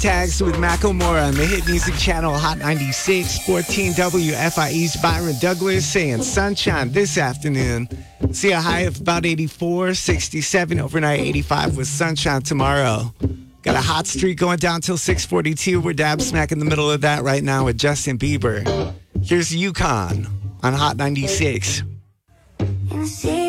Tags with Macklemore on the Hit Music Channel, Hot 96, 14 WFIE's Byron Douglas saying sunshine this afternoon. See a high of about 84, 67 overnight, 85 with sunshine tomorrow. Got a hot streak going down till 6:42. We're dab smack in the middle of that right now with Justin Bieber. Here's Yukon on Hot 96.